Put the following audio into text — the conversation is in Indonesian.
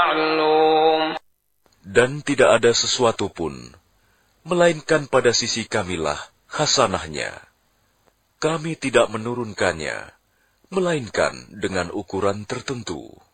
معلوم. Dan tidak ada sesuatu pun, melainkan pada sisi kamilah hasanahnya. Kami tidak menurunkannya, melainkan dengan ukuran tertentu.